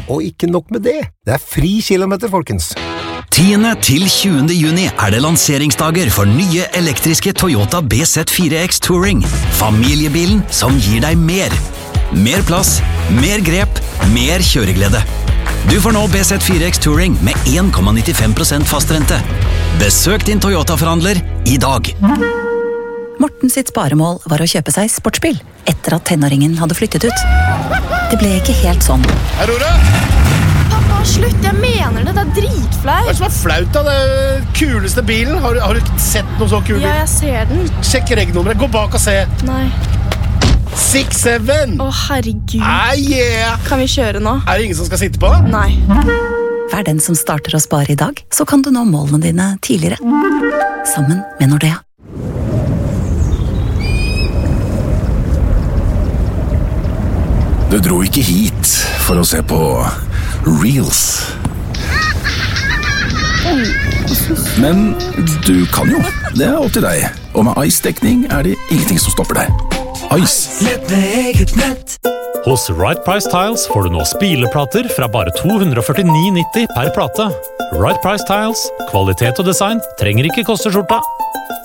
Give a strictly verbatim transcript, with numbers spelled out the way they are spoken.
Og ikke nok med det, det er fri kilometer, folkens. tiende til tjuende juni er det lanseringsdager for nye elektriske Toyota B Z fire X Touring. Familiebilen som gir deg mer. Mer plass, mer grep, mer kjøreglede. Du får nå B Z fire X Touring med en komma nittifem prosent fastrente. Besøk din Toyota-forhandler i dag. Morten sitt sparemål var å kjøpe seg sportsbil etter at tenåringen hadde flyttet ut. Det ble ikke helt sånn. Her, Rora! Pappa, slutt, jeg mener det, det er dritflaut. Hva er det som er flaut da? Det er kuleste bilen. Har, har du sett noe så kul bil? Ja, jeg ser den. Sjekk regnummeret, gå bak og se. Nei. seks syv! Å, herregud. Ah, yeah! Kan vi kjøre nå? Er det ingen som skal sitte på? Nei. Vær den som starter å spare i dag, så kan du nå målene dine tidligere. Sammen med Nordea. Du dro ikke hit for å se på Reels. Men du kan jo. Det er opp til deg. Og med Ice-dekning er det ingenting som stopper deg. Ice. Lett med eget nett. Hos Right Price Tiles får du nå spileplater fra bare to hundre førtini nitti per plate. Right Price Tiles, kvalitet og design trenger ikke koste skjorta.